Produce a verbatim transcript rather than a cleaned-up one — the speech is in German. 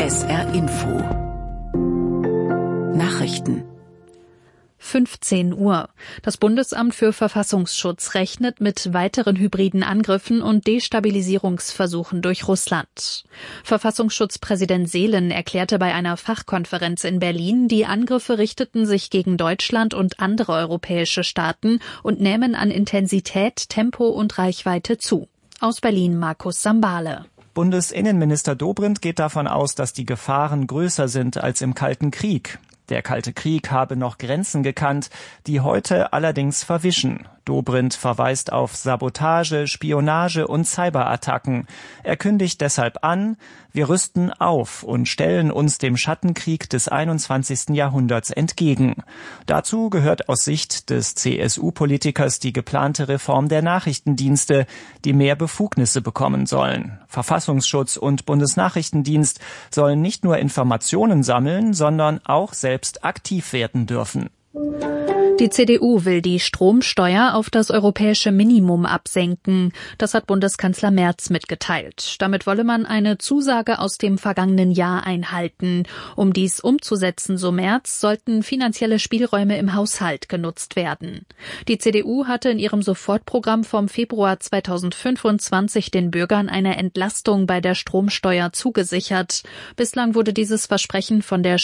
S R Info Nachrichten fünfzehn Uhr. Das Bundesamt für Verfassungsschutz rechnet mit weiteren hybriden Angriffen und Destabilisierungsversuchen durch Russland. Verfassungsschutzpräsident Seelen erklärte bei einer Fachkonferenz in Berlin, die Angriffe richteten sich gegen Deutschland und andere europäische Staaten und nähmen an Intensität, Tempo und Reichweite zu. Aus Berlin Markus Sambale. Bundesinnenminister Dobrindt geht davon aus, dass die Gefahren größer sind als im Kalten Krieg. Der Kalte Krieg habe noch Grenzen gekannt, die heute allerdings verwischen. Dobrindt verweist auf Sabotage, Spionage und Cyberattacken. Er kündigt deshalb an, wir rüsten auf und stellen uns dem Schattenkrieg des einundzwanzigsten Jahrhunderts entgegen. Dazu gehört aus Sicht des C S U-Politikers die geplante Reform der Nachrichtendienste, die mehr Befugnisse bekommen sollen. Verfassungsschutz und Bundesnachrichtendienst sollen nicht nur Informationen sammeln, sondern auch selbst aktiv werden dürfen. Die C D U will die Stromsteuer auf das europäische Minimum absenken. Das hat Bundeskanzler Merz mitgeteilt. Damit wolle man eine Zusage aus dem vergangenen Jahr einhalten. Um dies umzusetzen, so Merz, sollten finanzielle Spielräume im Haushalt genutzt werden. Die C D U hatte in ihrem Sofortprogramm vom Februar zweitausendfünfundzwanzig den Bürgern eine Entlastung bei der Stromsteuer zugesichert. Bislang wurde dieses Versprechen von der